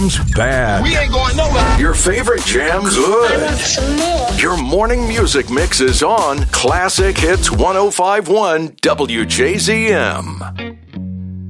Bad. We ain't going nowhere. Your favorite jam? I Good. want some more. Your morning music mix is on Classic Hits 105.1 WJZM.